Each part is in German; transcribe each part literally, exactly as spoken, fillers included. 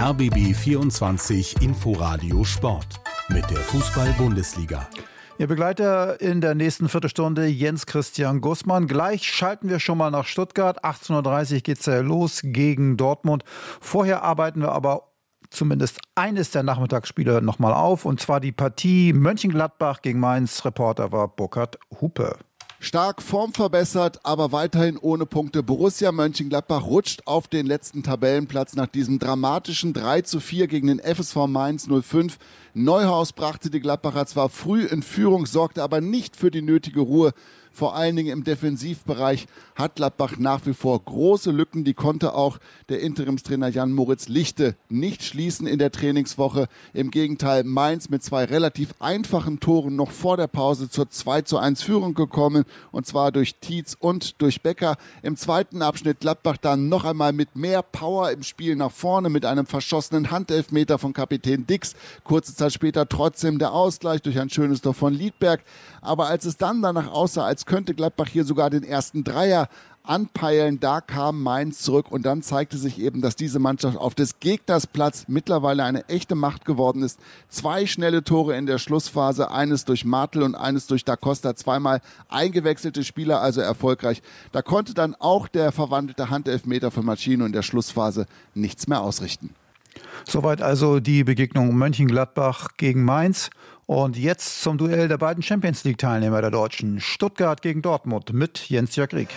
R B B vierundzwanzig Inforadio Sport mit der Fußball-Bundesliga. Ihr Begleiter in der nächsten Viertelstunde Jens Christian Gußmann. Gleich schalten wir schon mal nach Stuttgart. achtzehn Uhr dreißig geht es ja los gegen Dortmund. Vorher arbeiten wir aber zumindest eines der Nachmittagsspiele nochmal auf. Und zwar die Partie Mönchengladbach gegen Mainz. Reporter war Burkhard Hupe. Stark formverbessert, aber weiterhin ohne Punkte. Borussia Mönchengladbach rutscht auf den letzten Tabellenplatz nach diesem dramatischen drei zu vier gegen den F S V Mainz null fünf. Neuhaus brachte die Gladbacher zwar früh in Führung, sorgte aber nicht für die nötige Ruhe. Vor allen Dingen im Defensivbereich hat Gladbach nach wie vor große Lücken. Die konnte auch der Interimstrainer Jan-Moritz Lichte nicht schließen in der Trainingswoche. Im Gegenteil, Mainz mit zwei relativ einfachen Toren noch vor der Pause zur zwei zu eins Führung gekommen. Und zwar durch Tietz und durch Becker. Im zweiten Abschnitt Gladbach dann noch einmal mit mehr Power im Spiel nach vorne mit einem verschossenen Handelfmeter von Kapitän Dix. Kurze Zeit später trotzdem der Ausgleich durch ein schönes Tor von Liedberg. Aber als es dann danach aussah, als könnte Gladbach hier sogar den ersten Dreier anpeilen, da kam Mainz zurück und dann zeigte sich eben, dass diese Mannschaft auf des Gegners Platz mittlerweile eine echte Macht geworden ist. Zwei schnelle Tore in der Schlussphase, eines durch Martel und eines durch Da Costa, zweimal eingewechselte Spieler, also erfolgreich. Da konnte dann auch der verwandelte Handelfmeter von Machino in der Schlussphase nichts mehr ausrichten. Soweit also die Begegnung Mönchengladbach gegen Mainz. Und jetzt zum Duell der beiden Champions-League-Teilnehmer der Deutschen. Stuttgart gegen Dortmund mit Jens-Jörg Rieck.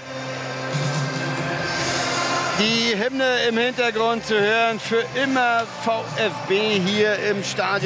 Die Hymne im Hintergrund zu hören, für immer VfB hier im Stadion.